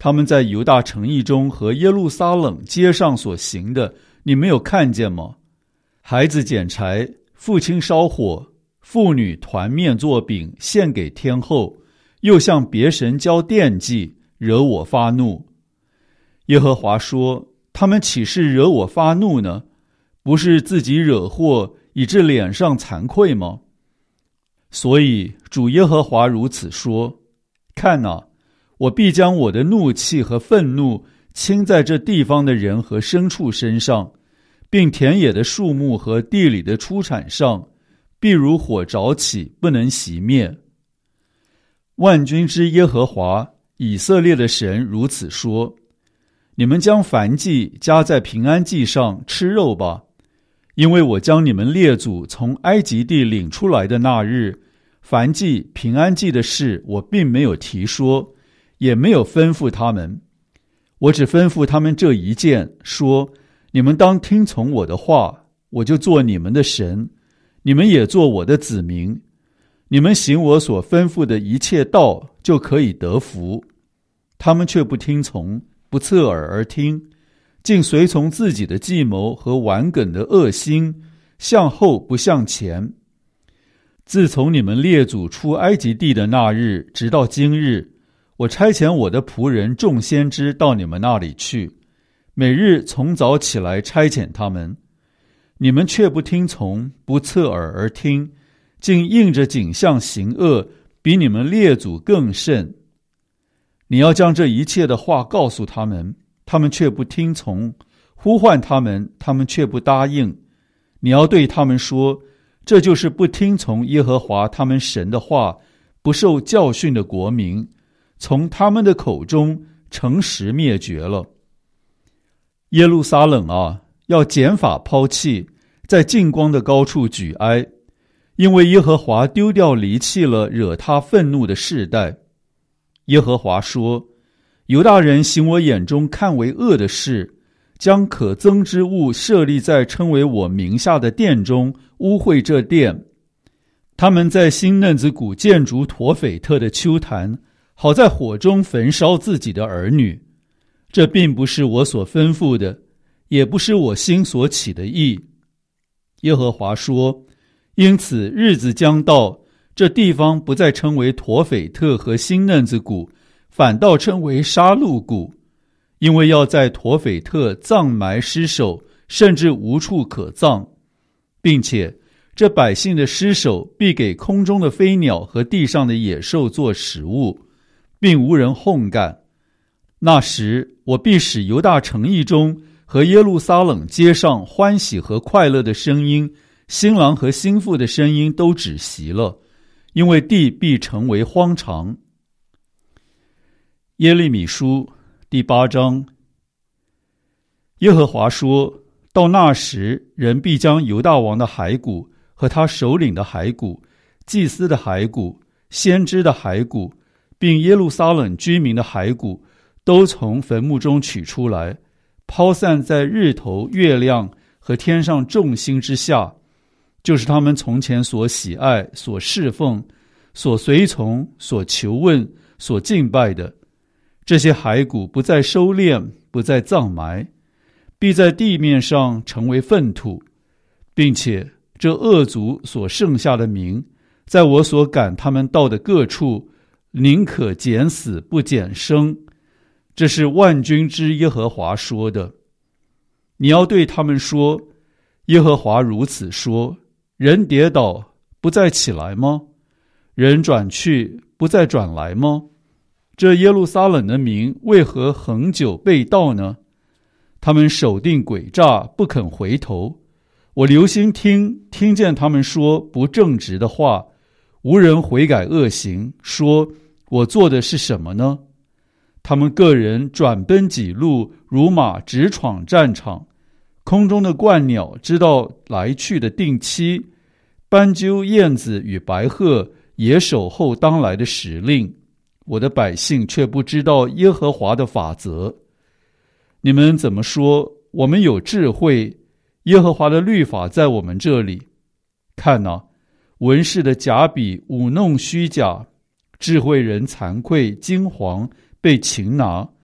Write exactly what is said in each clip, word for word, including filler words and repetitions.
他们在犹大城邑中和耶路撒冷街上所行的，你没有看见吗？孩子捡柴，父亲烧火，妇女团面做饼献给天后，又向别神交奠祭，惹我发怒。耶和华说，他们岂是惹我发怒呢？不是自己惹祸，以致脸上惭愧吗？所以主耶和华如此说，看哪，我必将我的怒气和愤怒倾在这地方的人和牲畜身上，并田野的树木和地里的出产上，必如火着起，不能熄灭。万军之耶和华以色列的神如此说，你们将燔祭加在平安祭上吃肉吧，因为我将你们列祖从埃及地领出来的那日，燔祭平安祭的事我并没有提说，也没有吩咐他们。我只吩咐他们这一件，说你们当听从我的话，我就做你们的神，你们也做我的子民。你们行我所吩咐的一切道，就可以得福。他们却不听从，不侧耳而听，竟随从自己的计谋和顽梗的恶心，向后不向前。自从你们列祖出埃及地的那日，直到今日，我差遣我的仆人众先知到你们那里去，每日从早起来差遣他们，你们却不听从，不侧耳而听，竟应着景象行恶，比你们列祖更甚。你要将这一切的话告诉他们，他们却不听从，呼唤他们，他们却不答应。你要对他们说，这就是不听从耶和华他们神的话，不受教训的国民，从他们的口中诚实灭绝了。耶路撒冷啊，要剪发抛弃，在净光的高处举哀，因为耶和华丢掉离弃了惹他愤怒的世代。耶和华说，犹大人行我眼中看为恶的事，将可憎之物设立在称为我名下的殿中，污秽这殿。他们在新嫩子谷建筑陀斐特的丘坛，好在火中焚烧自己的儿女。这并不是我所吩咐的，也不是我心所起的意。耶和华说，因此日子将到，这地方不再称为陀斐特和新嫩子谷，反倒称为杀戮谷，因为要在陀斐特葬埋尸首，甚至无处可葬，并且这百姓的尸首必给空中的飞鸟和地上的野兽做食物，并无人烘干。那时我必使犹大城邑中和耶路撒冷街上欢喜和快乐的声音，新郎和新妇的声音都止息了，因为地必成为荒场。耶利米书第八章。耶和华说，到那时，人必将犹大王的骸骨和他首领的骸骨、祭司的骸骨、先知的骸骨，并耶路撒冷居民的骸骨，都从坟墓中取出来，抛散在日头、月亮和天上众星之下，就是他们从前所喜爱、所侍奉、所随从、所求问、所敬拜的。这些骸骨不再收敛，不再葬埋，必在地面上成为粪土，并且这恶族所剩下的民，在我所赶他们到的各处，宁可减死不减生。这是万军之耶和华说的。你要对他们说，耶和华如此说，人跌倒不再起来吗？人转去不再转来吗？这耶路撒冷的民为何恒久背道呢？他们守定诡诈，不肯回头。我留心听，听见他们说不正直的话，无人悔改恶行，说我做的是什么呢？他们个人转奔己路，如马直闯战场。空中的鹳鸟知道来去的定期，斑鸠、燕子与白鹤也守候当来的时令。我的百姓却不知道耶和华的法则。你们怎么说，我们有智慧，耶和华的律法在我们这里？看哪，文士的假笔舞弄虚假，智慧人惭愧惊惶，被擒拿。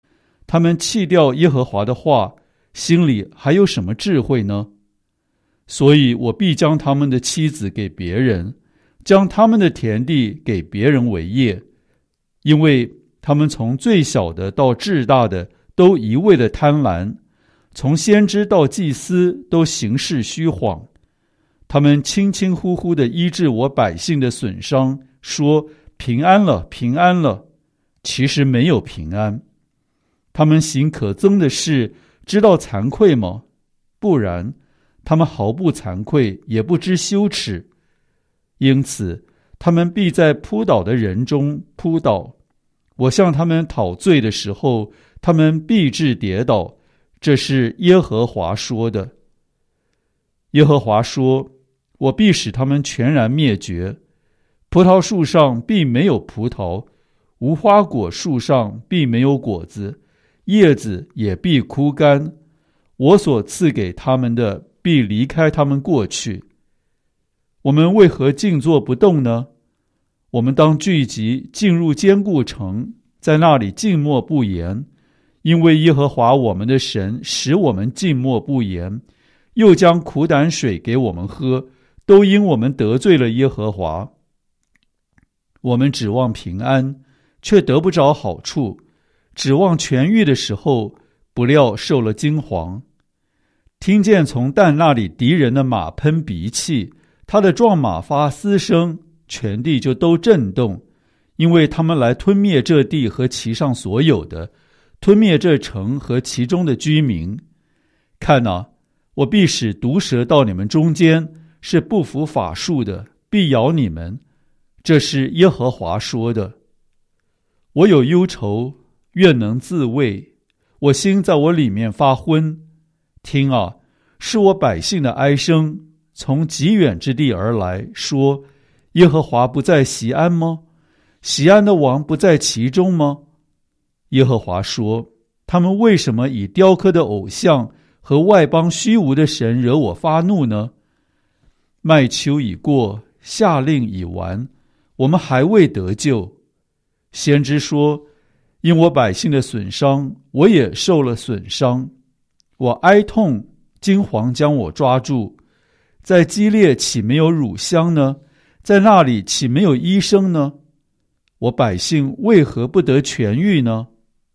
他们弃掉耶和华的话，心里还有什么智慧呢？所以我必将他们的妻子给别人，将他们的田地给别人为业，因为他们从最小的到至大的都一味的贪婪，从先知到祭司都行事虚谎。他们轻轻呼呼地医治我百姓的损伤，说平安了，平安了，其实没有平安。他们行可憎的事，知道惭愧吗？不然，他们毫不惭愧，也不知羞耻。因此，他们必在扑倒的人中扑倒。我向他们讨罪的时候，他们必致跌倒。这是耶和华说的。耶和华说，我必使他们全然灭绝。葡萄树上必没有葡萄，无花果树上必没有果子，叶子也必枯干。我所赐给他们的必离开他们过去。我们为何静坐不动呢？我们当聚集进入坚固城，在那里静默不言，因为耶和华我们的神使我们静默不言，又将苦胆水给我们喝，都因我们得罪了耶和华。我们指望平安，却得不着好处；指望痊愈的时候，不料受了惊惶。听见从但那里敌人的马喷鼻气，他的壮马发嘶声，全地就都震动，因为他们来吞灭这地和其上所有的，吞灭这城和其中的居民。看哪，我必使毒蛇到你们中间，是不服法术的，必咬你们。这是耶和华说的。我有忧愁，愿能自慰，我心在我里面发昏。听啊，是我百姓的哀声，从极远之地而来，说，耶和华不在锡安吗？锡安的王不在其中吗？耶和华说，他们为什么以雕刻的偶像和外邦虚无的神惹我发怒呢？麦秋已过，夏令已完，我们还未得救。先知说，因我百姓的损伤，我也受了损伤。我哀痛，惊惶将我抓住。在基列岂没有乳香呢？在那里岂没有医生呢？我百姓为何不得痊愈呢？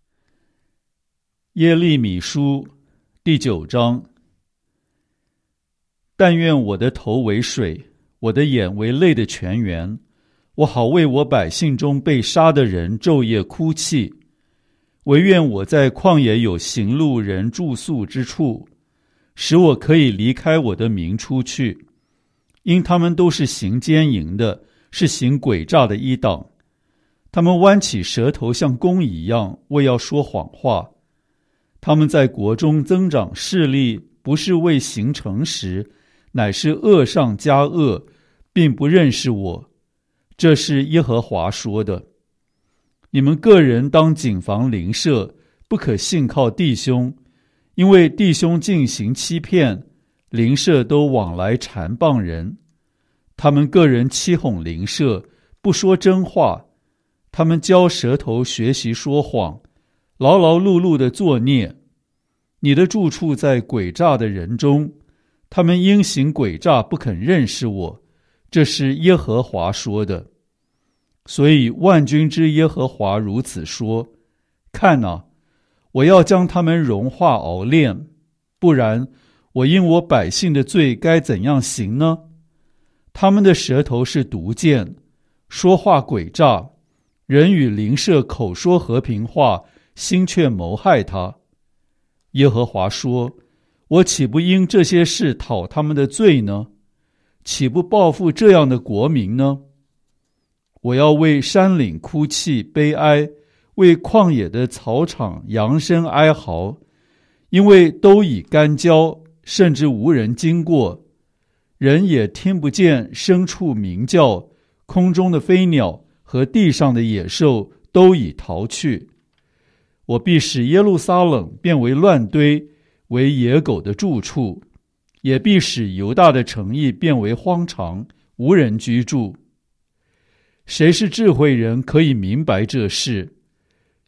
耶利米书第九章。但愿我的头为水，我的眼为泪的泉源，我好为我百姓中被杀的人昼夜哭泣。惟愿我在旷野有行路人住宿之处，使我可以离开我的民出去。因他们都是行奸淫的，是行诡诈的一党。他们弯起舌头像弓一样，为要说谎话。他们在国中增长势力，不是为行诚实，乃是恶上加恶，并不认识我。这是耶和华说的。你们个人当谨防邻舍，不可信靠弟兄，因为弟兄进行欺骗，邻舍都往来缠谤人。他们个人欺哄邻舍，不说真话。他们教舌头学习说谎，劳劳碌碌的作孽。你的住处在诡诈的人中，他们因行诡诈不肯认识我。这是耶和华说的。所以万军之耶和华如此说：看哪，我要将他们融化熬炼，不然我因我百姓的罪该怎样行呢？他们的舌头是毒箭，说话诡诈，人与邻舍口说和平话，心却谋害他。耶和华说：我岂不因这些事讨他们的罪呢？岂不报复这样的国民呢？我要为山岭哭泣悲哀，为旷野的草场扬声哀嚎，因为都已干焦，甚至无人经过，人也听不见牲畜鸣叫，空中的飞鸟和地上的野兽都已逃去。我必使耶路撒冷变为乱堆，为野狗的住处，也必使犹大的城邑变为荒场，无人居住。谁是智慧人，可以明白这事？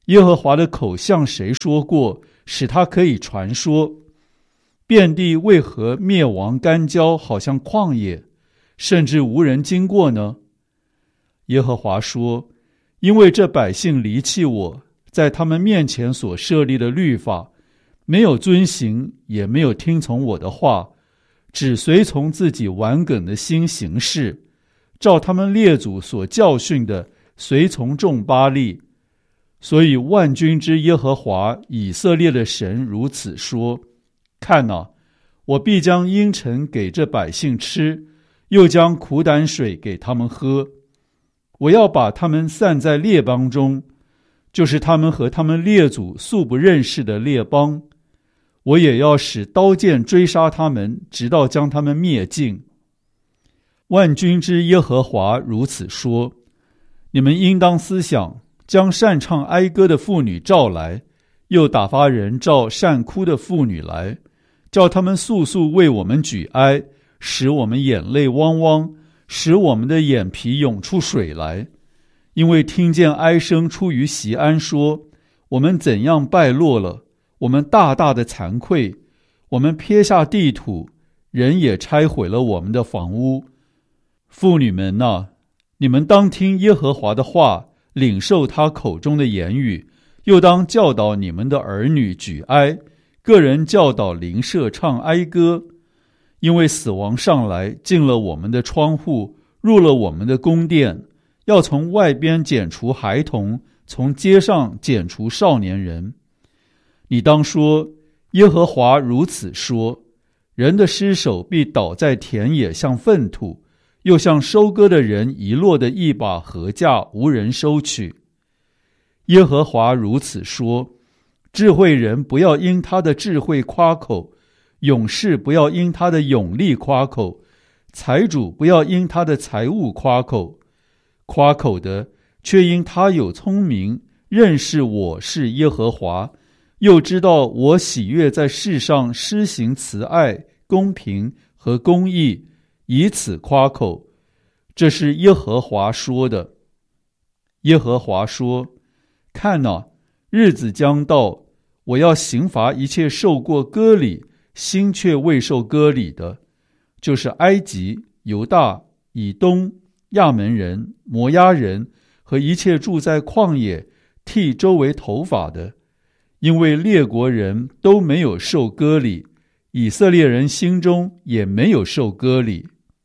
耶和华的口向谁说过，使他可以传说？遍地为何灭亡干焦，好像旷野，甚至无人经过呢？耶和华说，因为这百姓离弃我，在他们面前所设立的律法，没有遵行，也没有听从我的话，只随从自己顽梗的心行事，照他们列祖所教训的，随从众巴力。所以万军之耶和华以色列的神如此说，看哪，我必将阴沉给这百姓吃，又将苦胆水给他们喝。我要把他们散在列邦中，就是他们和他们列祖素不认识的列邦。我也要使刀剑追杀他们，直到将他们灭尽。万军之耶和华如此说，你们应当思想，将擅唱哀歌的妇女召来，又打发人召善哭的妇女来，叫他们速速为我们举哀，使我们眼泪汪汪，使我们的眼皮涌出水来。因为听见哀声出于锡安，说，我们怎样败落了，我们大大的惭愧，我们撇下地土，人也拆毁了我们的房屋。妇女们哪，你们当听耶和华的话，领受他口中的言语，又当教导你们的儿女举哀，个人教导邻舍唱哀歌。因为死亡上来，进了我们的窗户，入了我们的宫殿，要从外边剪除孩童，从街上剪除少年人。你当说，耶和华如此说，人的尸首必倒在田野，像粪土，又像收割的人遗落的一把禾稼，无人收取。耶和华如此说，智慧人不要因他的智慧夸口，勇士不要因他的勇力夸口，财主不要因他的财物夸口。夸口的，却因他有聪明，认识我是耶和华，又知道我喜悦在世上施行慈爱、公平和公义，以此夸口。这是耶和华说的。耶和华说，看哪，日子将到，我要刑罚一切受过割礼，心却未受割礼的，就是埃及、犹大、以东、亚门人、摩押人和一切住在旷野剃周围头发的，因为列国人都没有受割礼，以色列人心中也没有受割礼。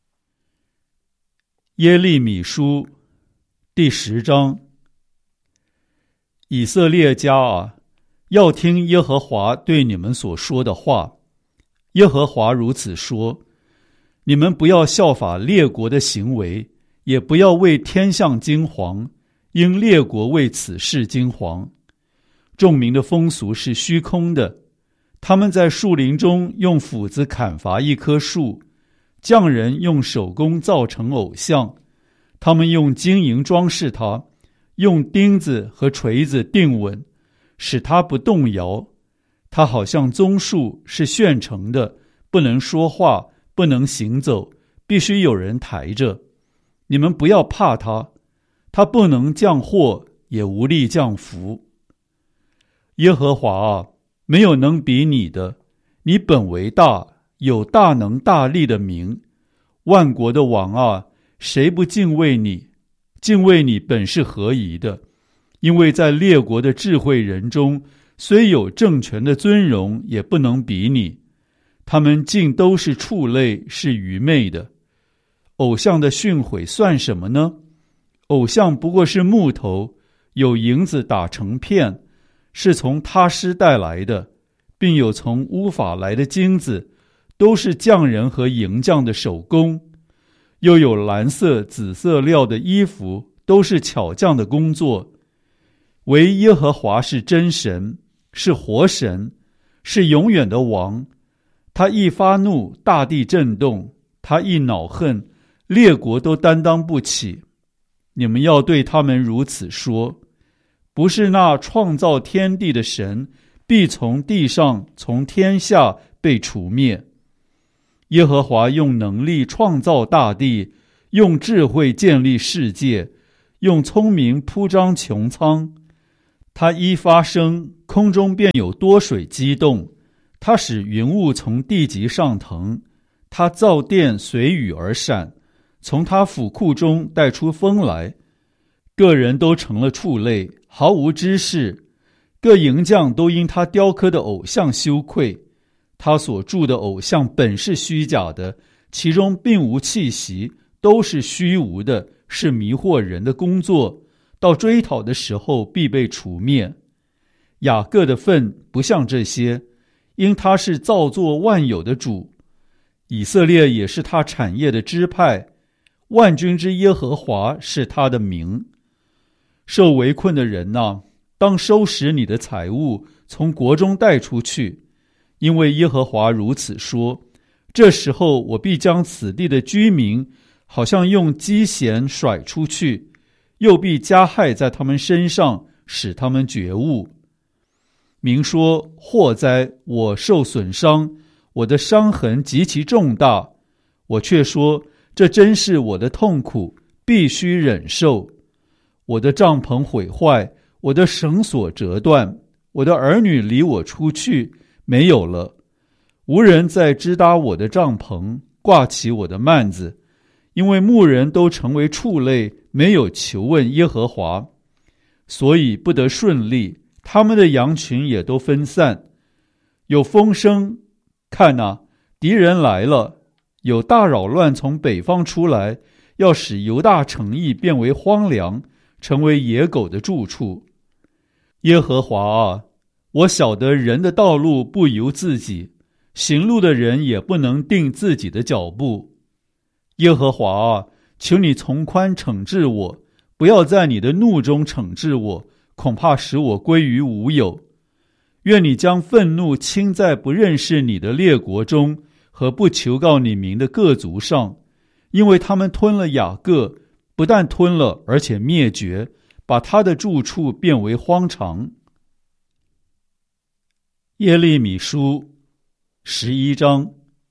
耶利米书第十章。以色列家啊，要听耶和华对你们所说的话。耶和华如此说，你们不要效法列国的行为，也不要为天象惊惶，因列国为此事惊惶。众民的风俗是虚空的，他们在树林中用斧子砍伐一棵树，匠人用手工造成偶像，他们用金银装饰它，用钉子和锤子定稳，使它不动摇。它好像棕树，是现成的，不能说话，不能行走，必须有人抬着。你们不要怕它，它不能降祸，也无力降福。耶和华啊，没有能比你的，你本为大，有大能大力的名。万国的王啊，谁不敬畏你？敬畏你本是合宜的，因为在列国的智慧人中，虽有政权的尊荣，也不能比你。他们尽都是畜类，是愚昧的。偶像的训诲算什么呢？偶像不过是木头，有银子打成片，是从他施带来的，并有从乌法来的金子，都是匠人和银匠的手工。又有蓝色、紫色料的衣服，都是巧匠的工作。唯耶和华是真神，是活神，是永远的王。他一发怒，大地震动；他一恼恨，列国都担当不起。你们要对他们如此说：不是那创造天地的神，必从地上、从天下被除灭。耶和华用能力创造大地，用智慧建立世界，用聪明铺张穹苍。 他一发声，空中便有多水激动，他使云雾从地极上腾，他造电随雨而闪，从他府库中带出风来。个人都成了畜类，毫无知识，各营将都因他雕刻的偶像羞愧。他所铸的偶像本是虚假的，其中并无气息，都是虚无的，是迷惑人的工作，到追讨的时候必被除灭。雅各的份不像这些，因他是造作万有的主。以色列也是他产业的支派，万军之耶和华是他的名。受围困的人哪，当收拾你的财物，从国中带出去，因为耶和华如此说：这时候我必将此地的居民好像用机弦甩出去，又必加害在他们身上，使他们觉悟。明说：祸哉，我受损伤，我的伤痕极其重大。我却说：这真是我的痛苦，必须忍受。我的帐篷毁坏，我的绳索折断，我的儿女离我出去，没有了。无人再支搭我的帐篷，挂起我的幔子，因为牧人都成为畜类，没有求问耶和华，所以不得顺利，他们的羊群也都分散。有风声，看哪，敌人来了，有大扰乱从北方出来，要使犹大城邑变为荒凉，成为野狗的住处。耶和华啊，我晓得人的道路不由自己，行路的人也不能定自己的脚步。耶和华啊，求你从宽惩治我，不要在你的怒中惩治我，恐怕使我归于无有。愿你将愤怒倾在不认识你的列国中，和不求告你名的各族上，因为他们吞了雅各，不但吞了，而且灭绝，把他的住处变为荒场。耶利米书十一章。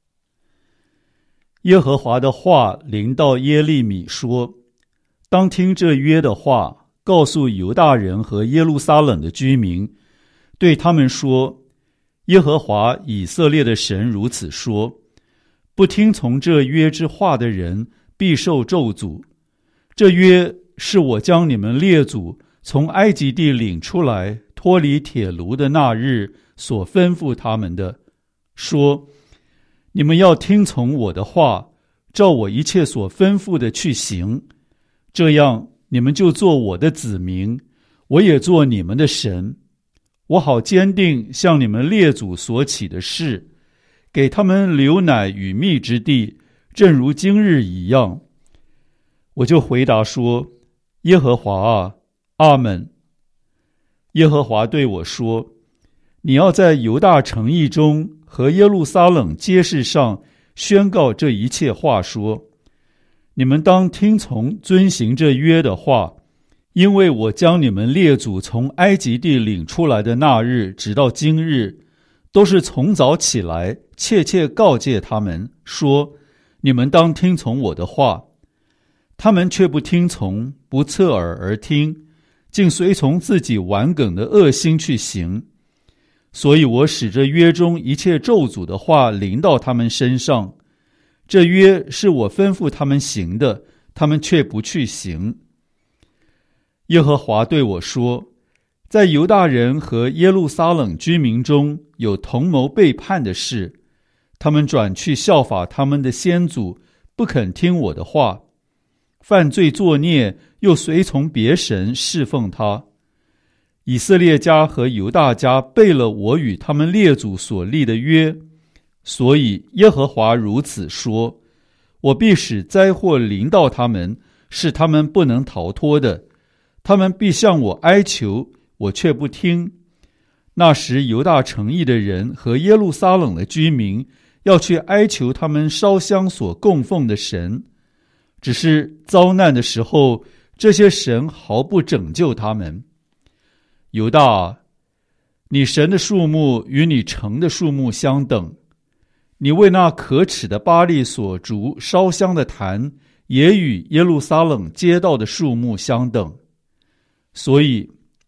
耶和华的话临到耶利米说：当听这约的话，告诉犹大人和耶路撒冷的居民，对他们说：耶和华以色列的神如此说：不听从这约之话的人，必受咒诅。这约是我将你们列祖从埃及地领出来，脱离铁炉的那日所吩咐他们的，说：你们要听从我的话，照我一切所吩咐的去行，这样你们就做我的子民，我也做你们的神。我好坚定向你们列祖所起的事，给他们流奶与蜜之地，正如今日一样。我就回答说：耶和华啊，阿们。耶和华对我说：你要在犹大城邑中和耶路撒冷街市上宣告这一切话，说：你们当听从遵行这约的话，因为我将你们列祖从埃及地领出来的那日直到今日，都是从早起来切切告诫他们说：你们当听从我的话。他们却不听从，不侧耳而听，竟随从自己顽梗的恶心去行。所以我使这约中一切咒诅的话临到他们身上。这约是我吩咐他们行的，他们却不去行。耶和华对我说：在犹大人和耶路撒冷居民中有同谋背叛的事，他们转去效法他们的先祖，不肯听我的话，犯罪作孽，又随从别神侍奉他。以色列家和犹大家背了我与他们列祖所立的约，所以耶和华如此说：我必使灾祸临到他们，是他们不能逃脱的。他们必向我哀求，我却不听。那时犹大城邑的人和耶路撒冷的居民要去哀求他们烧香所供奉的神，只是遭难的时候，这些神毫不拯救他们。犹大，你神的数目与你城的数目相等，你为那可耻的巴力所筑烧香的坛，也与耶路撒冷街道的数目相等。所以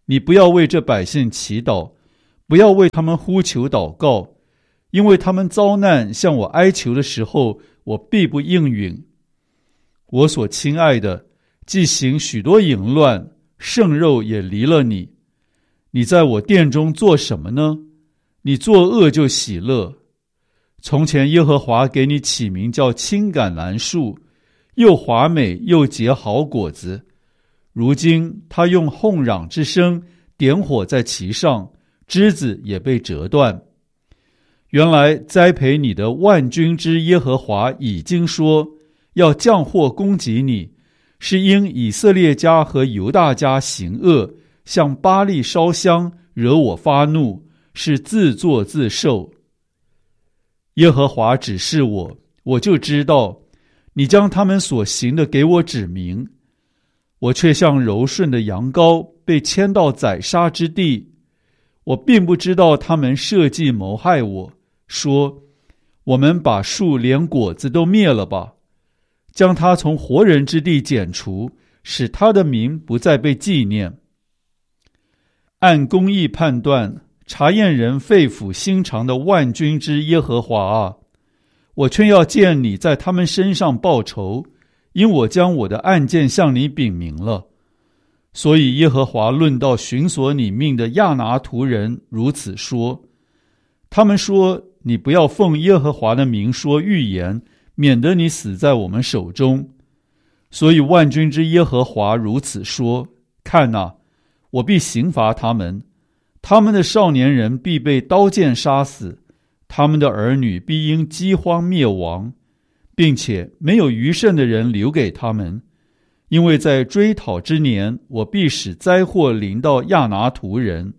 你不要为这百姓祈祷，不要为他们呼求祷告，因为他们遭难向我哀求的时候，我必不应允。我所亲爱的，既行许多淫乱，圣肉也离了你。你在我殿中做什么呢？你作恶就喜乐。从前耶和华给你起名叫青橄榄树，又华美又结好果子。如今他用哄嚷之声点火在其上，枝子也被折断。原来栽培你的万军之耶和华已经说，要降祸攻击你，是因以色列家和犹大家行恶，向巴力烧香，惹我发怒，是自作自受。耶和华指示我，我就知道，你将他们所行的给我指明。我却像柔顺的羊羔，被牵到宰杀之地。我并不知道他们设计谋害我，说，我们把树连果子都灭了吧，将他从活人之地剪除，使他的名不再被纪念。按公义判断，查验人肺腑心肠的万军之耶和华啊，我却要见你在他们身上报仇，因我将我的案件向你禀明了。所以耶和华论到寻索你命的亚拿图人如此说，他们说，你不要奉耶和华的名说预言，免得你死在我们手中。所以万军之耶和华如此说，看哪，我必刑罚他们，他们的少年人必被刀剑杀死，他们的儿女必因饥荒灭亡，并且没有余剩的人留给他们，因为在追讨之年，我必使灾祸临到亚拿图人。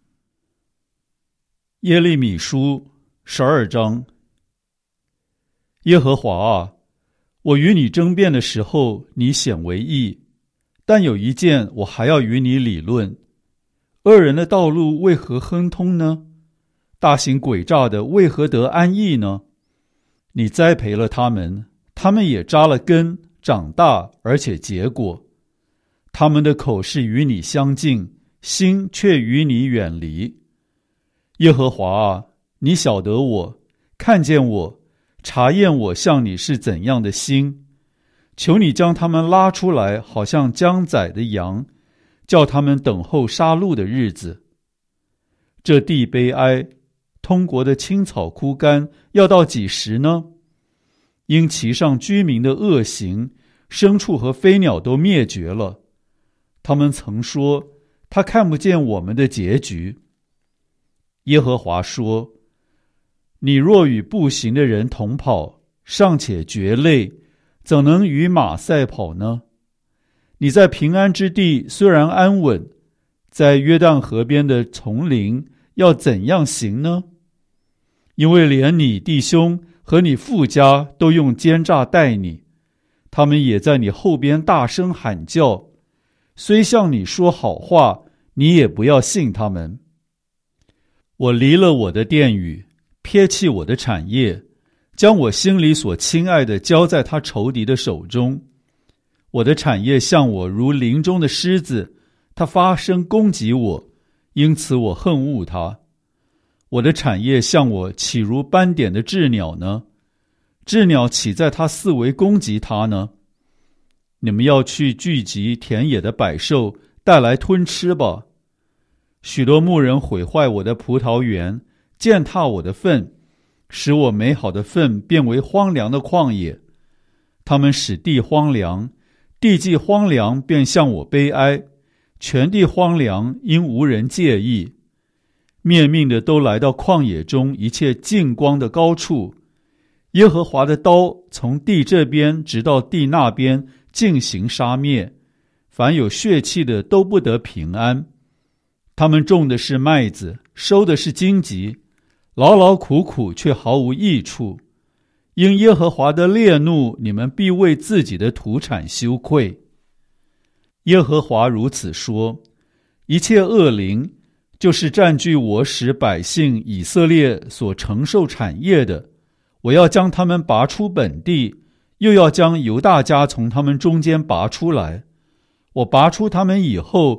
耶利米书十二章。耶和华啊，我与你争辩的时候，你显为义，但有一件我还要与你理论。恶人的道路为何亨通呢？大行诡诈的为何得安逸呢？你栽培了他们，他们也扎了根，长大，而且结果。他们的口是与你相近，心却与你远离。耶和华啊，你晓得我，看见我，查验我向你是怎样的心。求你将他们拉出来，好像将宰的羊，叫他们等候杀戮的日子。这地悲哀，通国的青草枯干，要到几时呢？因其上居民的恶行，牲畜和飞鸟都灭绝了。他们曾说，他看不见我们的结局。耶和华说，你若与步行的人同跑，尚且觉累，怎能与马赛跑呢？你在平安之地虽然安稳，在约旦河边的丛林要怎样行呢？因为连你弟兄和你父家都用奸诈待你，他们也在你后边大声喊叫，虽向你说好话，你也不要信他们。我离了我的殿宇，撇弃我的产业，将我心里所亲爱的交在他仇敌的手中。我的产业向我如林中的狮子，他发声攻击我，因此我恨恶他。我的产业向我岂如斑点的鸷鸟呢？鸷鸟岂在他四围攻击他呢？你们要去聚集田野的百兽，带来吞吃吧。许多牧人毁坏我的葡萄园，践踏我的粪，使我美好的粪变为荒凉的旷野。他们使地荒凉，地既荒凉，便向我悲哀，全地荒凉，因无人介意。灭命的都来到旷野中一切净光的高处，耶和华的刀从地这边直到地那边进行杀灭，凡有血气的都不得平安。他们种的是麦子，收的是荆棘，劳劳苦苦却毫无益处。因耶和华的烈怒，你们必为自己的土产羞愧。耶和华如此说，一切恶灵，就是占据我使百姓以色列所承受产业的，我要将他们拔出本地，又要将犹大家从他们中间拔出来。我拔出他们以后，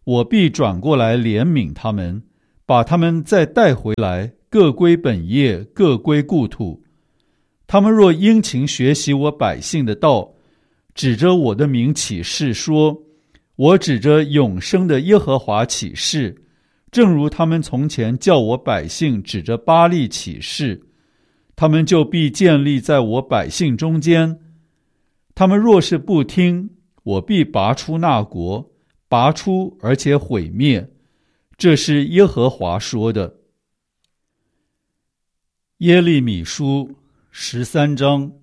我必转过来怜悯他们，把他们再带回来，各归本业，各归故土。他们若殷勤学习我百姓的道，指着我的名起誓说，我指着永生的耶和华起誓，正如他们从前叫我百姓指着巴力起誓，他们就必建立在我百姓中间。他们若是不听，我必拔出那国，拔出而且毁灭。这是耶和华说的。耶利米书十三章。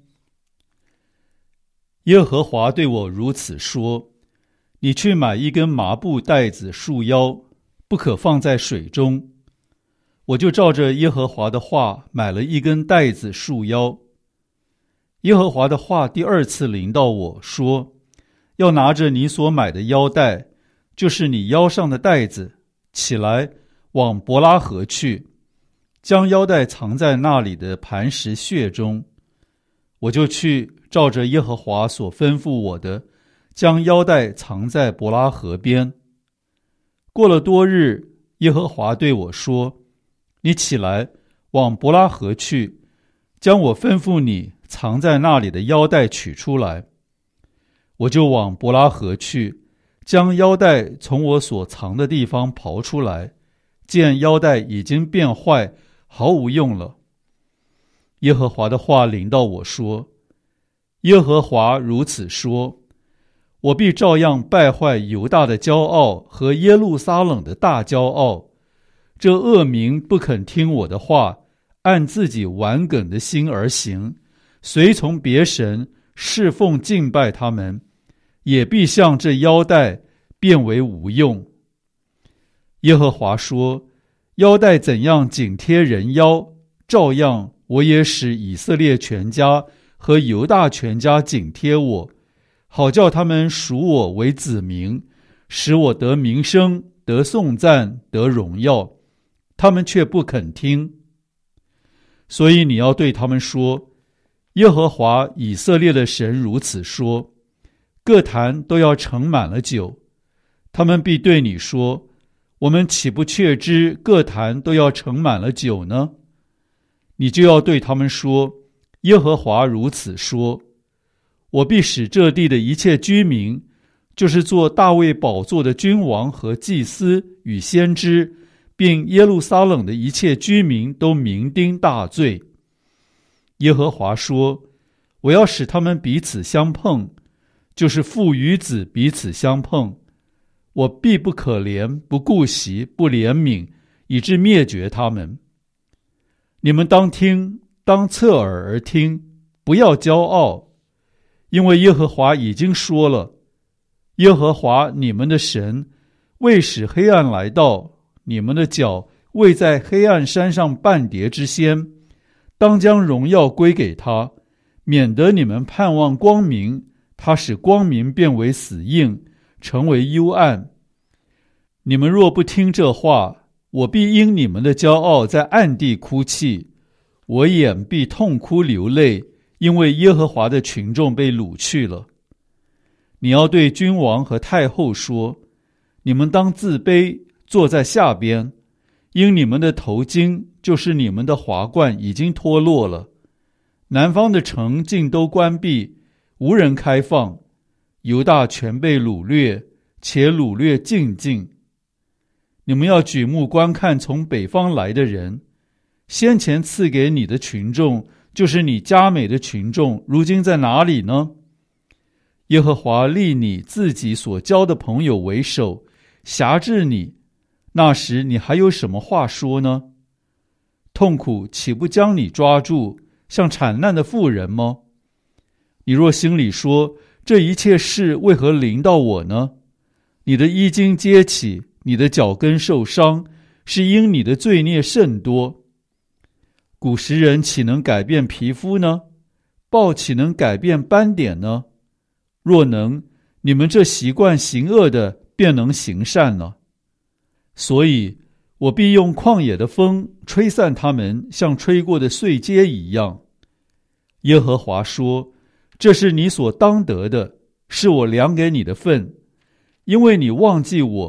耶和华对我如此说，你去买一根麻布带子束腰，不可放在水中。我就照着耶和华的话买了一根带子束腰。耶和华的话第二次临到我说，要拿着你所买的腰带，就是你腰上的带子，起来往伯拉河去，将腰带藏在那里的磐石穴中。我就去照着耶和华所吩咐我的，将腰带藏在伯拉河边。过了多日，耶和华对我说，你起来往伯拉河去，将我吩咐你藏在那里的腰带取出来。我就往伯拉河去，将腰带从我所藏的地方刨出来，见腰带已经变坏，毫无用了。耶和华的话临到我说，耶和华如此说，我必照样败坏犹大的骄傲和耶路撒冷的大骄傲。这恶民不肯听我的话，按自己顽梗的心而行，随从别神，侍奉敬拜他们，也必像这腰带变为无用。耶和华说，腰带怎样紧贴人腰，照样我也使以色列全家和犹大全家紧贴我，好叫他们属我为子民，使我得名声，得颂赞，得荣耀。他们却不肯听。所以你要对他们说，耶和华以色列的神如此说，各坛都要盛满了酒。他们必对你说，我们岂不确知各坛都要盛满了酒呢？你就要对他们说，耶和华如此说，我必使这地的一切居民，就是做大卫宝座的君王和祭司与先知，并耶路撒冷的一切居民都酩酊大醉。耶和华说，我要使他们彼此相碰，就是父与子彼此相碰。我必不可怜，不顾惜，不怜悯，以致灭绝他们。你们当听，当侧耳而听，不要骄傲，因为耶和华已经说了，耶和华你们的神未使黑暗来到，你们的脚未在黑暗山上半跌之先，当将荣耀归给他，免得你们盼望光明，他使光明变为死印，成为幽暗。你们若不听这话，我必因你们的骄傲在暗地哭泣，我眼必痛哭流泪，因为耶和华的群众被掳去了。你要对君王和太后说，你们当自卑，坐在下边，因你们的头巾，就是你们的华冠已经脱落了。南方的城尽都关闭，无人开放，犹大全被掳掠，且掳掠尽尽。你们要举目观看从北方来的人，先前赐给你的群众，就是你佳美的群众，如今在哪里呢？耶和华立你自己所交的朋友为首，辖制你，那时你还有什么话说呢？痛苦岂不将你抓住，像产难的妇人吗？你若心里说，这一切事为何临到我呢？你的衣襟揭起，你的脚跟受伤，是因你的罪孽甚多。古时人岂能改变皮肤呢？豹岂能改变斑点呢？若能，你们这习惯行恶的便能行善了。所以我必用旷野的风吹散他们，像吹过的碎秸一样。耶和华说，这是你所当得的，是我量给你的份，因为你忘记我，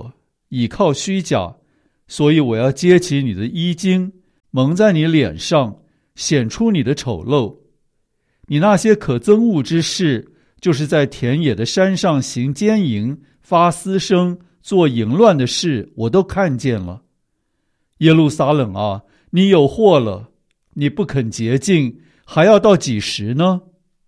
倚靠虚假，所以我要揭起你的衣襟，蒙在你脸上，显出你的丑陋。你那些可憎恶之事，就是在田野的山上行奸淫、发私声、做淫乱的事，我都看见了。耶路撒冷啊，你有祸了！你不肯洁净，还要到几时呢？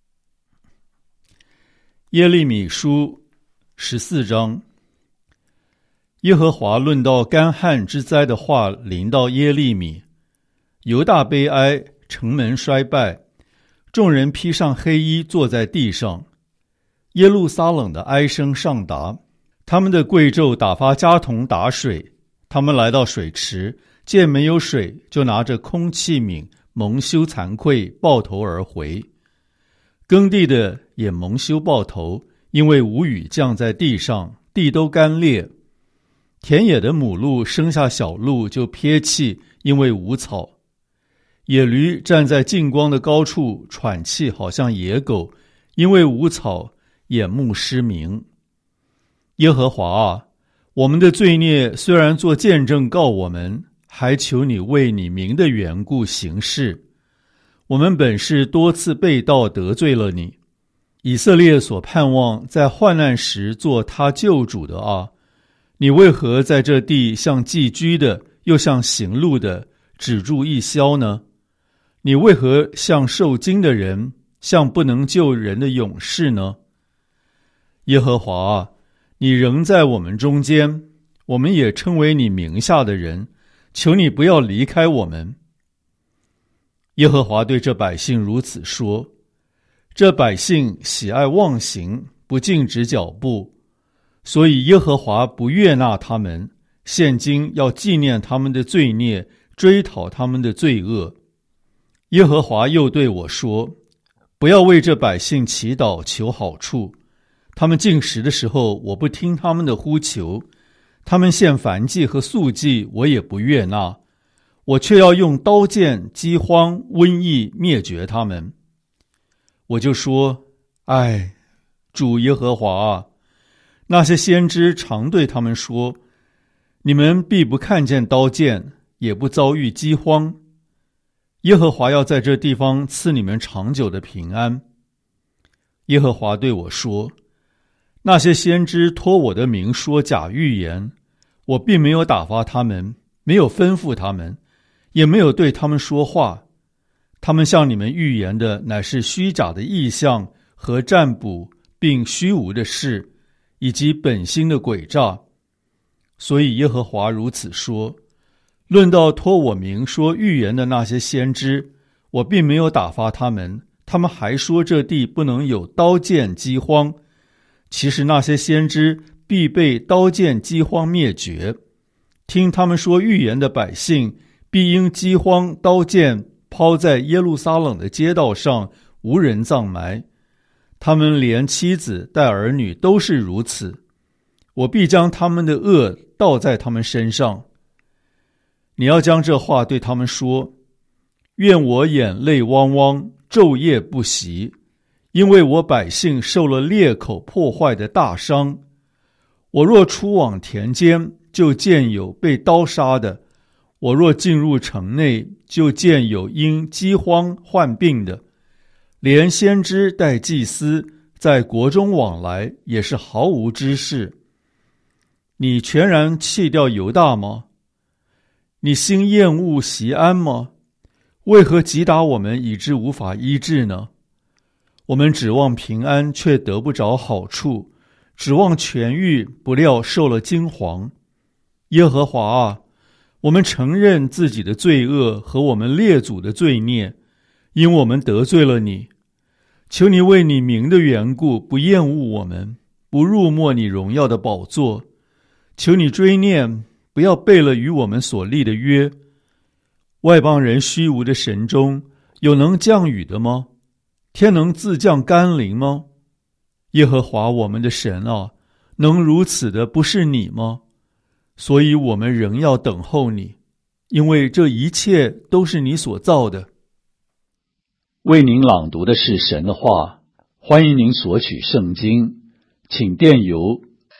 耶利米书十四章。耶和华论到干旱之灾的话临到耶利米。犹大悲哀，城门衰败，众人披上黑衣坐在地上。耶路撒冷的哀声上达，他们的贵胄打发家童打水，他们来到水池，见没有水，就拿着空器皿，蒙羞惭愧，抱头而回。耕地的也蒙羞抱头，因为无雨降在地上，地都干裂。田野的母鹿生下小鹿就撇弃，因为无草。野驴站在近光的高处喘气，好像野狗，因为无草，眼目失明。耶和华啊，我们的罪孽虽然做见证告我们，还求你为你名的缘故行事。我们本是多次背道得罪了你。以色列所盼望在患难时做他救主的啊，你为何在这地像寄居的，又像行路的，止住一宵呢？你为何像受惊的人，像不能救人的勇士呢？耶和华啊，你仍在我们中间，我们也称为你名下的人，求你不要离开我们。耶和华对这百姓如此说：这百姓喜爱妄行，不禁止脚步，所以耶和华不悦纳他们，现今要纪念他们的罪孽，追讨他们的罪恶。耶和华又对我说：不要为这百姓祈祷求好处，他们进食的时候，我不听他们的呼求，他们献燔祭和素祭，我也不悦纳，我却要用刀剑、饥荒、瘟疫灭绝他们。我就说：唉，主耶和华啊，那些先知常对他们说，你们必不看见刀剑，也不遭遇饥荒。耶和华要在这地方赐你们长久的平安。耶和华对我说：那些先知托我的名说假预言，我并没有打发他们，没有吩咐他们，也没有对他们说话。他们向你们预言的乃是虚假的异象和占卜，并虚无的事，以及本心的诡诈。所以耶和华如此说：论到托我名说预言的那些先知，我并没有打发他们，他们还说这地不能有刀剑饥荒。其实那些先知必被刀剑饥荒灭绝。听他们说预言的百姓，必因饥荒刀剑抛在耶路撒冷的街道上，无人葬埋。他们连妻子带儿女都是如此。我必将他们的恶倒在他们身上。你要将这话对他们说：愿我眼泪汪汪，昼夜不息，因为我百姓受了裂口破坏的大伤。我若出往田间，就见有被刀杀的；我若进入城内，就见有因饥荒患病的。连先知带祭司在国中往来，也是毫无知识。你全然弃掉犹大吗？你心厌恶锡安吗？为何击打我们，以致无法医治呢？我们指望平安，却得不着好处；指望痊愈，不料受了惊惶。耶和华啊，我们承认自己的罪恶和我们列祖的罪孽，因我们得罪了你。求你为你名的缘故，不厌恶我们，不辱没你荣耀的宝座。求你追念，不要背了与我们所立的约。外邦人虚无的神中，有能降雨的吗？天能自降甘霖吗？耶和华我们的神啊，能如此的不是你吗？所以我们仍要等候你，因为这一切都是你所造的。 为您朗读的是神的话，欢迎您索取圣经，请电邮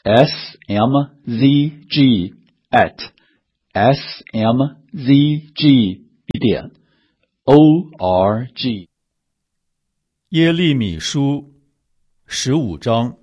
s m z g at s m z g 点 o r g。 耶利米书十五章。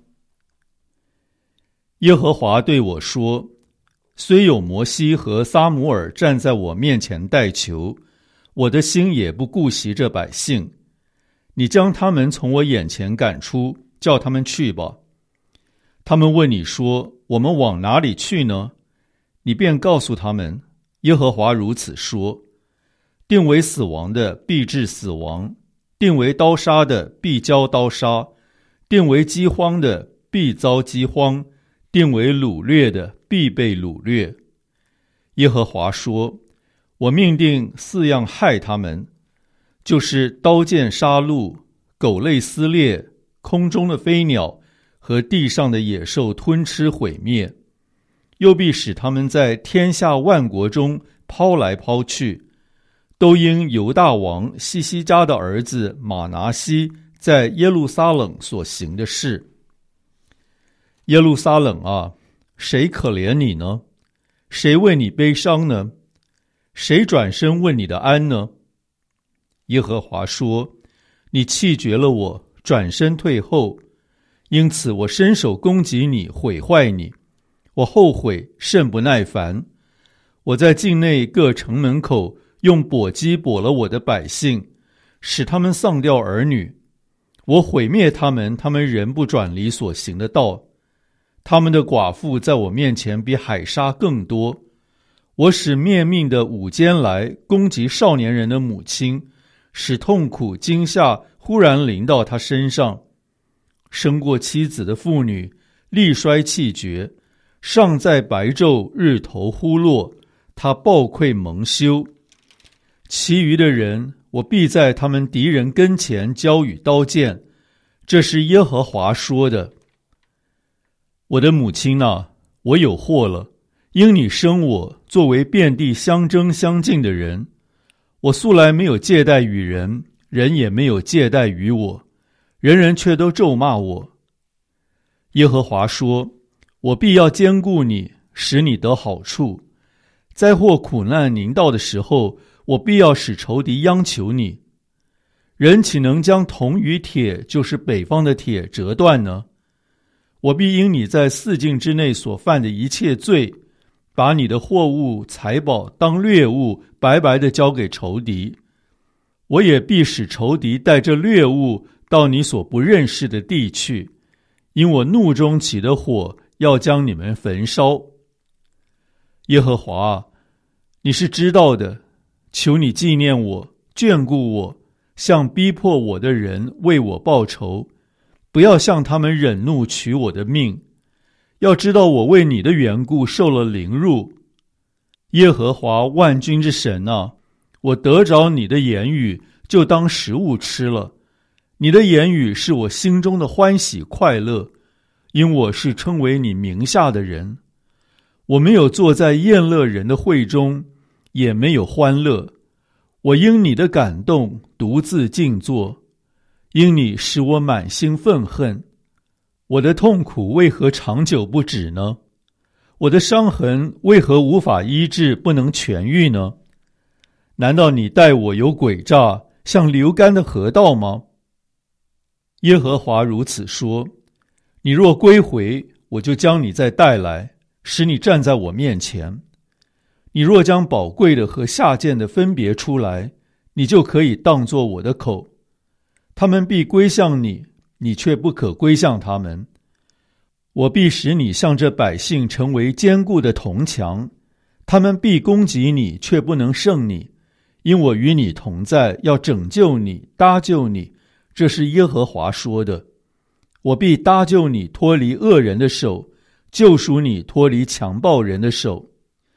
耶和华对我说，虽有摩西和撒母耳站在我面前代求，我的心也不顾惜这百姓。你将他们从我眼前赶出，叫他们去吧。他们问你说，我们往哪里去呢？你便告诉他们，耶和华如此说，定为死亡的必致死亡，定为刀杀的必遭刀杀，定为饥荒的必遭饥荒，定为掳掠的必被掳掠。耶和华说，我命定四样害他们，就是刀剑杀戮、狗类撕裂、空中的飞鸟和地上的野兽吞吃毁灭，又必使他们在天下万国中抛来抛去，都因犹大王西西家的儿子马拿西在耶路撒冷所行的事。耶路撒冷啊，谁可怜你呢？谁为你悲伤呢？谁转身问你的安呢？耶和华说，你弃绝了我，转身退后，因此我伸手攻击你，毁坏你。我后悔，甚不耐烦。我在境内各城门口用簸箕簸了我的百姓，使他们丧掉儿女。我毁灭他们，他们仍不转离所行的道。他们的寡妇在我面前比海沙更多。我使灭命的午间来攻击少年人的母亲，使痛苦惊吓忽然临到他身上。生过妻子的妇女力衰气绝，尚在白昼日头忽落，他暴愧蒙羞。其余的人，我必在他们敌人跟前交与刀剑。这是耶和华说的。我的母亲啊，我有祸了，因你生我作为遍地相争相竞的人。我素来没有借贷与人，人也没有借贷于我，人人却都咒骂我。耶和华说，我必要兼顾你，使你得好处。灾祸苦难临到的时候，我必要使仇敌央求你。人岂能将铜与铁，就是北方的铁，折断呢？我必因你在四境之内所犯的一切罪，把你的货物财宝当掠物，白白地交给仇敌。我也必使仇敌带着掠物到你所不认识的地去，因我怒中起的火要将你们焚烧。耶和华，你是知道的，求你纪念我，眷顾我，向逼迫我的人为我报仇，不要向他们忍怒取我的命。要知道我为你的缘故受了凌辱。耶和华万军之神啊，我得着你的言语，就当食物吃了。你的言语是我心中的欢喜快乐，因我是称为你名下的人。我没有坐在宴乐人的会中，也没有欢乐。我因你的感动独自静坐，因你使我满心愤恨。我的痛苦为何长久不止呢？我的伤痕为何无法医治，不能痊愈呢？难道你待我有诡诈，像流干的河道吗？耶和华如此说，你若归回，我就将你再带来，使你站在我面前。你若将宝贵的和下贱的分别出来，你就可以当作我的口。他们必归向你，你却不可归向他们。我必使你向这百姓成为坚固的铜墙，他们必攻击你，却不能胜你，因我与你同在，要拯救你，搭救你。这是耶和华说的。我必搭救你脱离恶人的手，救赎你脱离强暴人的手。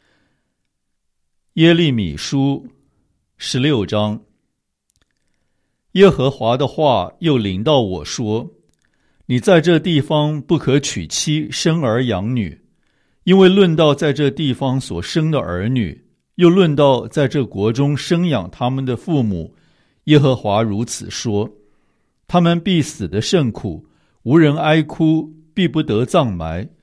耶利米书十六章。耶和华的话又临到我说，你在这地方不可娶妻生儿养女，因为论到在这地方所生的儿女，又论到在这国中生养他们的父母，耶和华如此说，他们必死得甚苦，无人哀哭，必不得葬埋，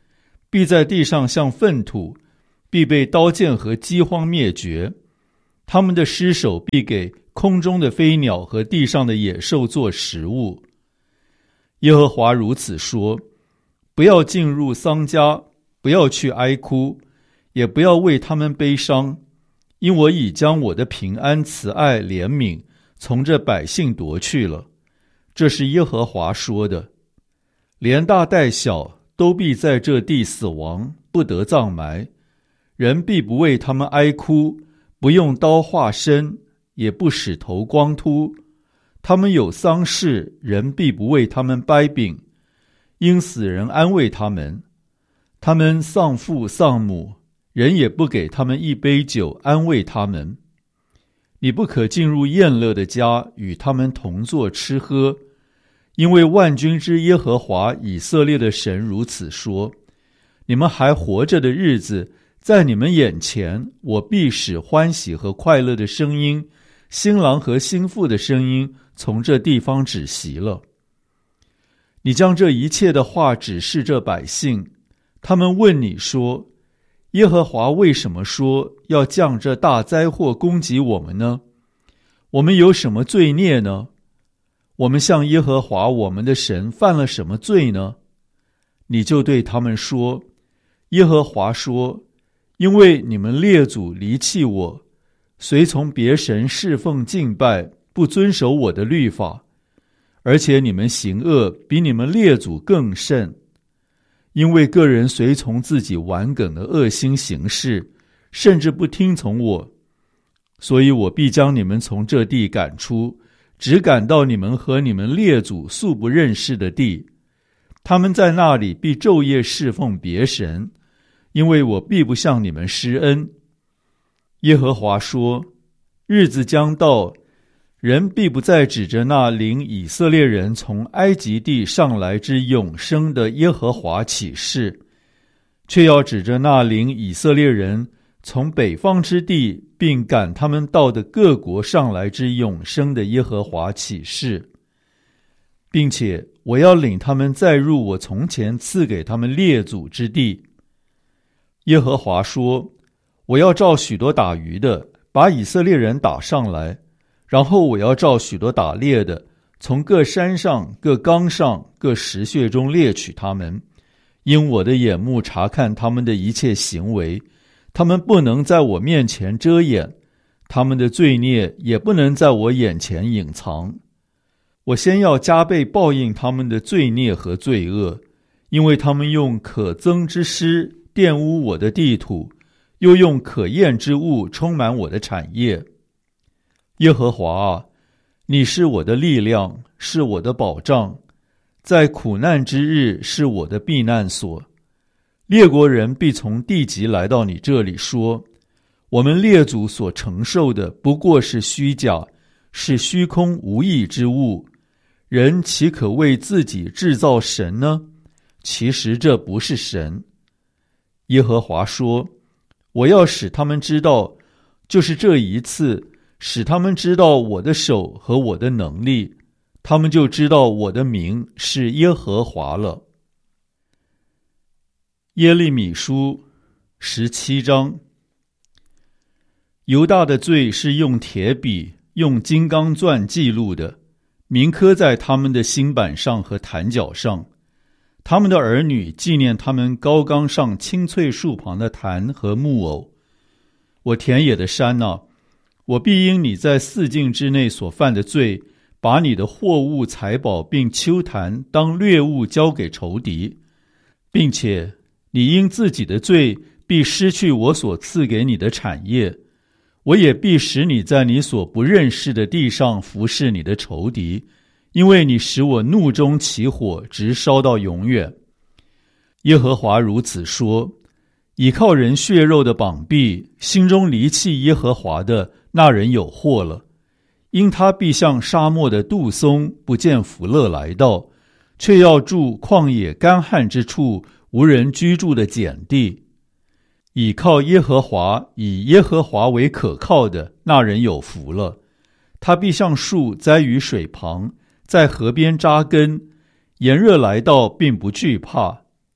必在地上像粪土，必被刀剑和饥荒灭绝。他们的尸首必给空中的飞鸟和地上的野兽做食物。耶和华如此说：不要进入丧家，不要去哀哭，也不要为他们悲伤，因我已将我的平安、慈爱、怜悯从这百姓夺去了。这是耶和华说的。连大带小都必在这地死亡，不得葬埋。人必不为他们哀哭，不用刀划身，也不使头光秃。他们有丧事，人必不为他们掰饼，因死人安慰他们。他们丧父丧母，人也不给他们一杯酒安慰他们。你不可进入宴乐的家，与他们同坐吃喝，因为万军之耶和华以色列的神如此说：你们还活着的日子，在你们眼前，我必使欢喜和快乐的声音，新郎和新妇的声音从这地方止息了。你将这一切的话指示这百姓，他们问你说：耶和华为什么说要降这大灾祸攻击我们呢？我们有什么罪孽呢？我们向耶和华我们的神犯了什么罪呢？你就对他们说：耶和华说，因为你们列祖离弃我，随从别神侍奉敬拜，不遵守我的律法，而且你们行恶比你们列祖更甚，因为个人随从自己顽梗的恶心行事，甚至不听从我，所以我必将你们从这地赶出，只赶到你们和你们列祖素不认识的地。他们在那里必昼夜侍奉别神，因为我必不向你们施恩。耶和华说：日子将到，人必不再指着那领以色列人从埃及地上来之永生的耶和华起誓，却要指着那领以色列人从北方之地并赶他们到的各国上来之永生的耶和华起誓，并且我要领他们再入我从前赐给他们列祖之地。耶和华说：我要召许多打鱼的，把以色列人打上来，然后我要召许多打猎的，从各山上、各冈上、各石穴中猎取他们，因我的眼目察看他们的一切行为，他们不能在我面前遮掩，他们的罪孽也不能在我眼前隐藏。我先要加倍报应他们的罪孽和罪恶，因为他们用可憎之师玷污我的地土，又用可厌之物充满我的产业。耶和华啊，你是我的力量，是我的保障，在苦难之日是我的避难所。列国人必从地极来到你这里说：我们列祖所承受的不过是虚假，是虚空无益之物，人岂可为自己制造神呢？其实这不是神。耶和华说：我要使他们知道，就是这一次，使他们知道我的手和我的能力，他们就知道我的名是耶和华了。耶利米书十七章。犹大的罪是用铁笔、用金刚钻记录的，铭刻在他们的心板上和坛角上。他们的儿女纪念他们高冈上青翠树旁的坛和木偶。我田野的山啊，我必因你在四境之内所犯的罪，把你的货物财宝并丘坛当掠物交给仇敌，并且你因自己的罪必失去我所赐给你的产业，我也必使你在你所不认识的地上服侍你的仇敌，因为你使我怒中起火，直烧到永远。耶和华如此说：倚靠人血肉的膀臂，心中离弃耶和华的，那人有祸了。因他必像沙漠的杜松，不见福乐来到，却要住旷野干旱之处，无人居住的碱地。倚靠耶和华，以耶和华为可靠的，那人有福了。他必像树栽于水旁，在河边扎根，炎热来到并不惧怕，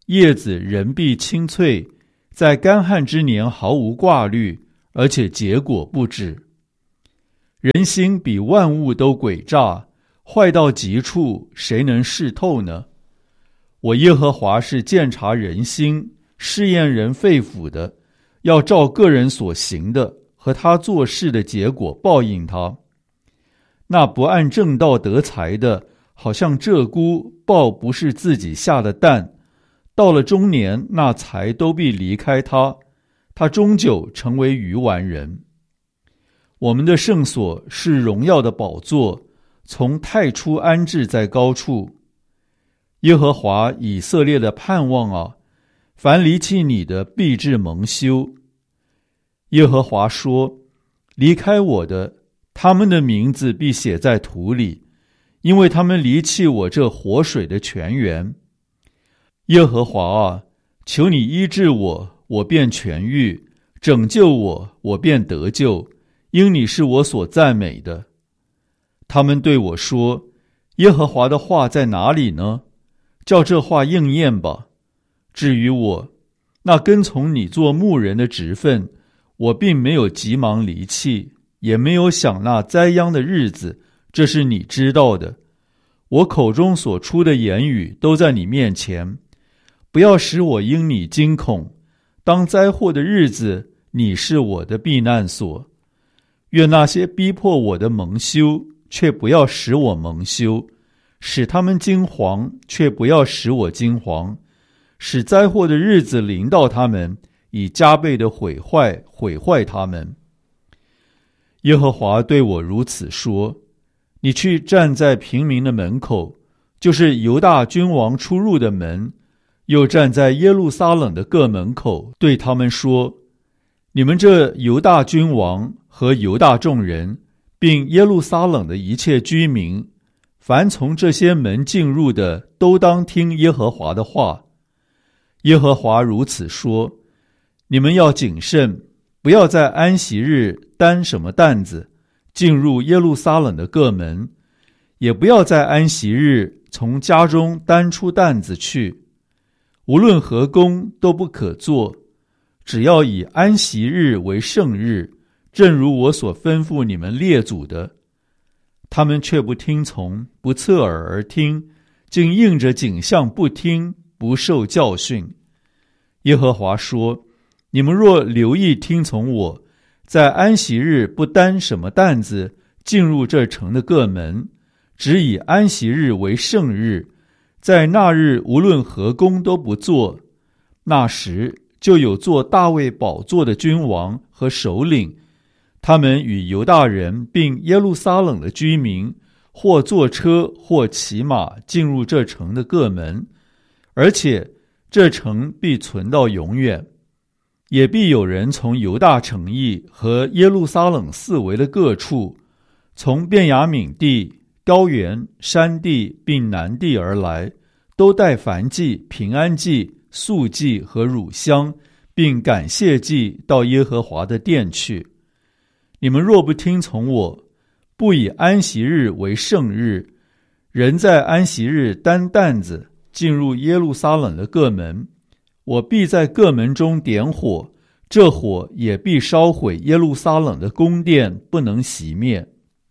叶子仍必青翠，在干旱之年毫无挂虑，而且结果不止。人心比万物都诡诈，坏到极处，谁能视透呢？我耶和华是鉴察人心，试验人肺腑的，要照个人所行的和他做事的结果报应他。那不按正道得财的，好像鹧鸪抱不是自己下的蛋，到了中年，那财都必离开他，他终究成为愚顽人。我们的圣所是荣耀的宝座，从太初安置在高处。耶和华以色列的盼望啊，凡离弃你的必致蒙羞。耶和华说，离开我的，他们的名字必写在土里，因为他们离弃我这活水的泉源。耶和华啊，求你医治我，我便痊愈；拯救我，我便得救，因你是我所赞美的。他们对我说，耶和华的话在哪里呢？叫这话应验吧。至于我，那跟从你做牧人的职分，我并没有急忙离弃，也没有想那灾殃的日子，这是你知道的。我口中所出的言语都在你面前，不要使我因你惊恐。当灾祸的日子，你是我的避难所。愿那些逼迫我的蒙羞，却不要使我蒙羞；使他们惊惶，却不要使我惊惶；使灾祸的日子临到他们，以加倍的毁坏毁坏他们。耶和华对我如此说，你去站在平民的门口，就是犹大君王出入的门，又站在耶路撒冷的各门口，对他们说，你们这犹大君王和犹大众人，并耶路撒冷的一切居民，凡从这些门进入的，都当听耶和华的话。耶和华如此说，你们要谨慎，不要在安息日担什么担子进入耶路撒冷的各门，也不要在安息日从家中担出担子去，无论何工都不可做，只要以安息日为圣日，正如我所吩咐你们列祖的。他们却不听从，不侧耳而听，竟应着景象不听，不受教训。耶和华说，你们若留意听从我，在安息日不担什么担子进入这城的各门，只以安息日为圣日，在那日无论何工都不做，那时就有坐大卫宝座的君王和首领，他们与犹大人并耶路撒冷的居民，或坐车或骑马进入这城的各门，而且这城必存到永远。也必有人从犹大城邑和耶路撒冷四围的各处，从便雅悯地、高原、山地并南地而来，都带燔祭、平安祭、素祭和乳香，并感谢祭到耶和华的殿去。你们若不听从我，不以安息日为圣日，人在安息日担担子进入耶路撒冷的各门，我必在各门中点火，这火也必烧毁耶路撒冷的宫殿，不能熄灭。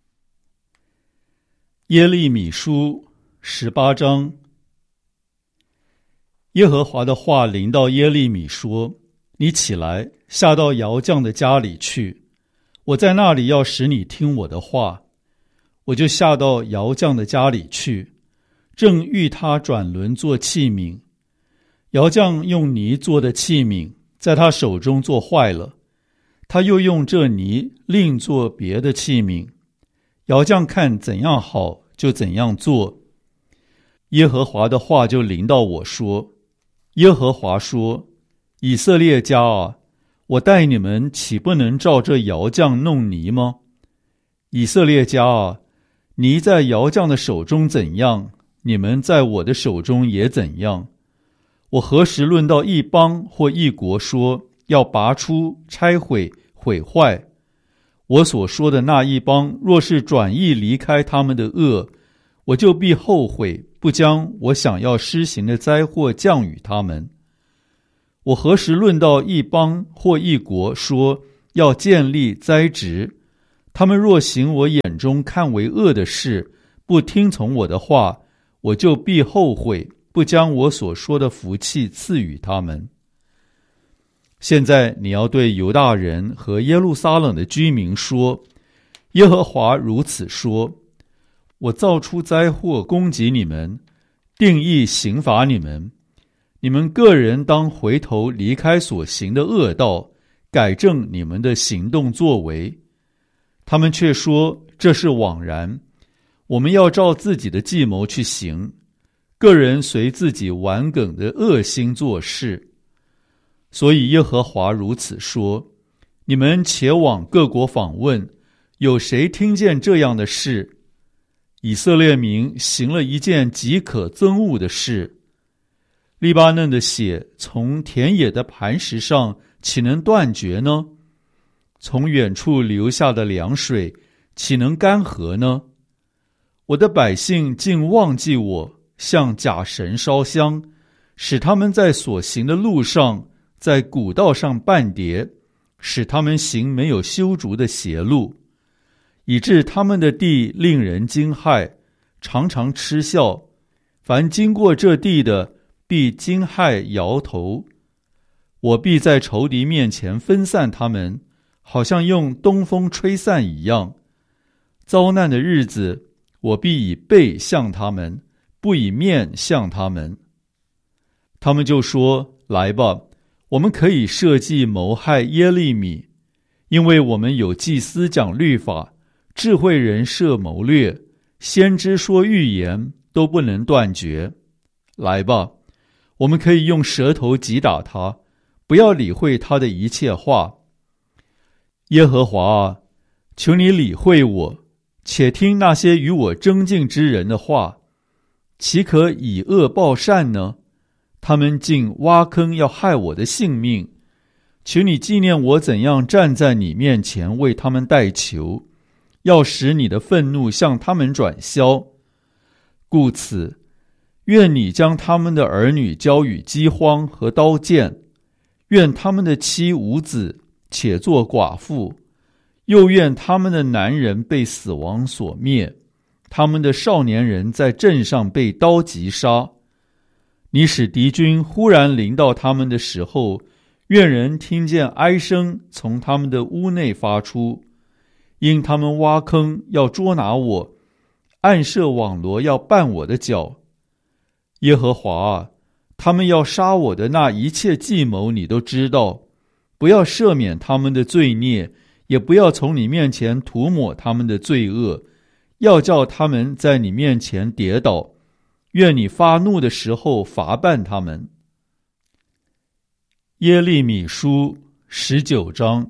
耶利米书十八章。耶和华的话临到耶利米说，你起来，下到窑匠的家里去，我在那里要使你听我的话。我就下到窑匠的家里去，正欲他转轮做器皿。窑匠用泥做的器皿在他手中做坏了，他又用这泥另做别的器皿。窑匠看怎样好，就怎样做。耶和华的话就临到我说，耶和华说，以色列家啊，我待你们岂不能照这窑匠弄泥吗？以色列家啊，泥在窑匠的手中怎样，你们在我的手中也怎样。我何时论到一邦或一国说要拔出、拆毁、毁坏？我所说的那一邦若是转意离开他们的恶，我就必后悔， 不将我想要施行的灾祸降与他们。我何时论到一邦或一国，说要建立栽植，他们若行我眼中看为恶的事，不听从我的话，我就必后悔，不将我所说的福气赐予他们。现在你要对犹大人和耶路撒冷的居民说，耶和华如此说，我造出灾祸攻击你们，定义刑罚你们，你们个人当回头离开所行的恶道，改正你们的行动作为。他们却说，这是枉然，我们要照自己的计谋去行，个人随自己顽梗的恶心做事。所以耶和华如此说，你们且往各国访问，有谁听见这样的事？以色列民行了一件极可憎恶的事。利巴嫩的血从田野的磐石上岂能断绝呢？从远处流下的凉水岂能干涸呢？我的百姓竟忘记我，向假神烧香，使他们在所行的路上，在古道上绊跌，使他们行没有修筑的邪路，以致他们的地令人惊骇，常常嗤笑。凡经过这地的，必惊骇摇头。我必在仇敌面前分散他们，好像用东风吹散一样。遭难的日子，我必以背向他们，不以面向他们。他们就说，来吧，我们可以设计谋害耶利米，因为我们有祭司讲律法，智慧人设谋略，先知说预言，都不能断绝。来吧，我们可以用舌头击打他，不要理会他的一切话。耶和华啊，求你理会我，且听那些与我争竞之人的话，岂可以恶报善呢？他们竟挖坑要害我的性命。求你纪念我怎样站在你面前为他们代求，要使你的愤怒向他们转消。故此，愿你将他们的儿女交与饥荒和刀剑，愿他们的妻无子，且作寡妇，又愿他们的男人被死亡所灭，他们的少年人在阵上被刀击杀。你使敌军忽然临到他们的时候，愿人听见哀声从他们的屋内发出，因他们挖坑要捉拿我，暗设网罗要绊我的脚。耶和华啊，他们要杀我的那一切计谋你都知道，不要赦免他们的罪孽，也不要从你面前涂抹他们的罪恶，要叫他们在你面前跌倒。愿你发怒的时候罚办他们。耶利米书十九章。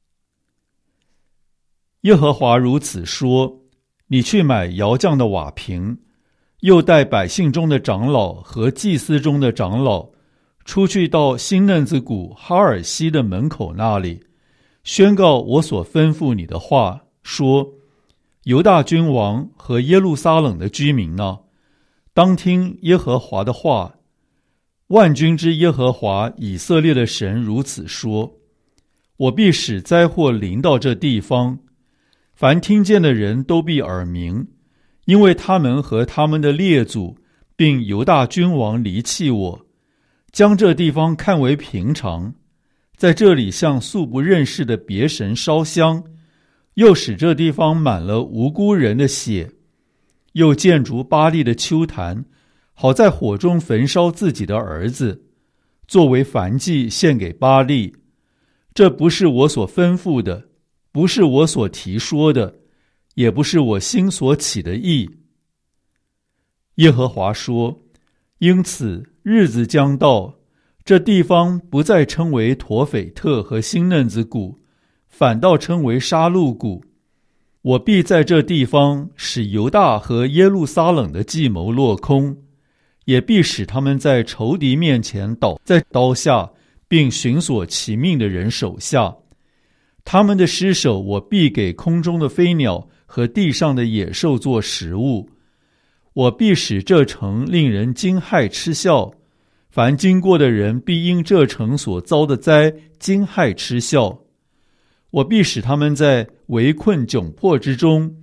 耶和华如此说，你去买窑匠的瓦瓶，又带百姓中的长老和祭司中的长老，出去到新嫩子谷哈尔西的门口那里，宣告我所吩咐你的话，说，犹大君王和耶路撒冷的居民呢，当听耶和华的话。万军之耶和华以色列的神如此说，我必使灾祸临到这地方，凡听见的人都必耳鸣，因为他们和他们的列祖并犹大君王离弃我，将这地方看为平常，在这里向素不认识的别神烧香，又使这地方满了无辜人的血，又建筑巴力的丘坛，好在火中焚烧自己的儿子，作为燔祭献给巴力。这不是我所吩咐的，不是我所提说的，也不是我心所起的意。耶和华说，因此日子将到，这地方不再称为陀斐特和新嫩子谷，反倒称为杀戮谷。我必在这地方使犹大和耶路撒冷的计谋落空，也必使他们在仇敌面前倒在刀下，并寻索其命的人手下。他们的尸首我必给空中的飞鸟和地上的野兽做食物。 我必使这城令人惊骇嗤笑，凡经过的人必因这城所遭的灾惊骇嗤笑。我必使他们在围困窘迫之中，